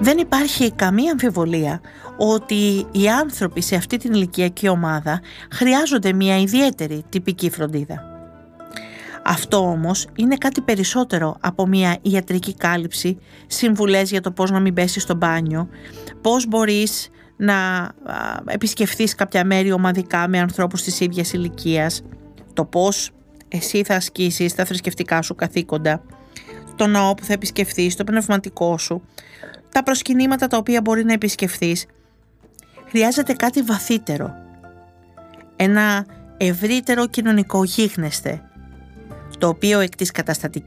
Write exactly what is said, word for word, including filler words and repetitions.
Δεν υπάρχει καμία αμφιβολία ότι οι άνθρωποι σε αυτή την ηλικιακή ομάδα χρειάζονται μια ιδιαίτερη τυπική φροντίδα. Αυτό όμως είναι κάτι περισσότερο από μια ιατρική κάλυψη, συμβουλές για το πώς να μην πέσεις στο μπάνιο, πώς μπορείς να επισκεφθείς κάποια μέρη ομαδικά με ανθρώπους της ίδιας ηλικίας, το πώς εσύ θα ασκήσεις τα θρησκευτικά σου καθήκοντα, το ναό που θα επισκεφθείς, το πνευματικό σου, τα προσκυνήματα τα οποία μπορεί να επισκεφθείς. Χρειάζεται κάτι βαθύτερο, ένα ευρύτερο κοινωνικό γίγνεσθε, το οποίο εκ της καταστατικής